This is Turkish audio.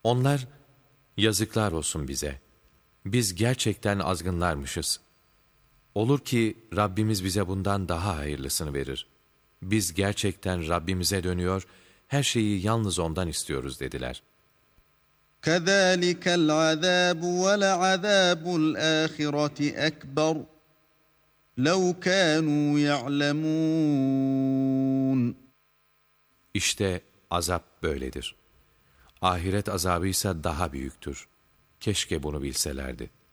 Onlar, yazıklar olsun bize. Biz gerçekten azgınlarmışız. Olur ki Rabbimiz bize bundan daha hayırlısını verir. Biz gerçekten Rabbimize dönüyor, her şeyi yalnız ondan istiyoruz dediler. كَذَٰلِكَ الْعَذَابُ وَلَعَذَابُ الْآخِرَةِ أَكْبَرُ لَوْ كَانُوا يَعْلَمُونَ. İşte azap böyledir. Ahiret azabıysa daha büyüktür. Keşke bunu bilselerdi.